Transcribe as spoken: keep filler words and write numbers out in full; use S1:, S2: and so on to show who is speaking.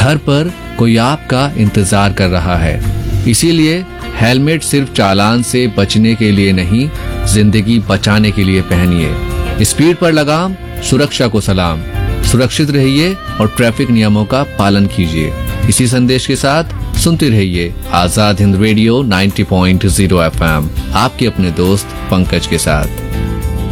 S1: घर पर कोई आपका इंतजार कर रहा है। इसीलिए हेलमेट सिर्फ चालान से बचने के लिए नहीं, जिंदगी बचाने के लिए पहनिए। स्पीड पर लगाम, सुरक्षा को सलाम। सुरक्षित रहिए और ट्रैफिक नियमों का पालन कीजिए। इसी संदेश के साथ सुनते रहिए आजाद हिंद रेडियो नब्बे पॉइंट शून्य एफ एम, आपके अपने दोस्त पंकज के साथ।